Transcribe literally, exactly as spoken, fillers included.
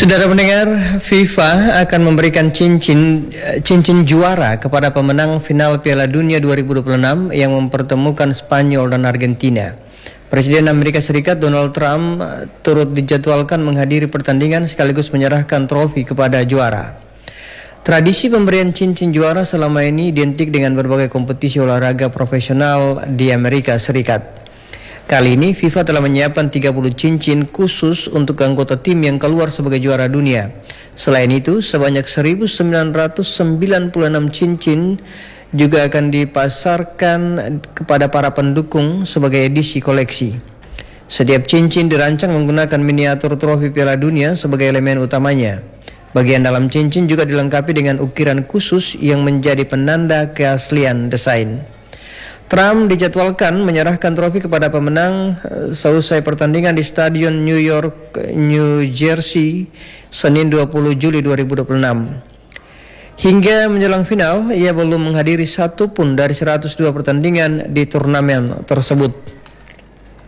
Saudara pendengar, FIFA akan memberikan cincin cincin juara kepada pemenang final Piala Dunia dua ribu dua puluh enam yang mempertemukan Spanyol dan Argentina. Presiden Amerika Serikat Donald Trump turut dijadwalkan menghadiri pertandingan sekaligus menyerahkan trofi kepada juara. Tradisi pemberian cincin juara selama ini identik dengan berbagai kompetisi olahraga profesional di Amerika Serikat. Kali ini FIFA telah menyiapkan tiga puluh cincin khusus untuk anggota tim yang keluar sebagai juara dunia. Selain itu, sebanyak seribu sembilan ratus sembilan puluh enam cincin juga akan dipasarkan kepada para pendukung sebagai edisi koleksi. Setiap cincin dirancang menggunakan miniatur trofi Piala Dunia sebagai elemen utamanya. Bagian dalam cincin juga dilengkapi dengan ukiran khusus yang menjadi penanda keaslian desain. Trump dijadwalkan menyerahkan trofi kepada pemenang seusai pertandingan di Stadion New York, New Jersey, Senin dua puluh Juli dua ribu dua puluh enam. Hingga menjelang final, ia belum menghadiri satu pun dari seratus dua pertandingan di turnamen tersebut.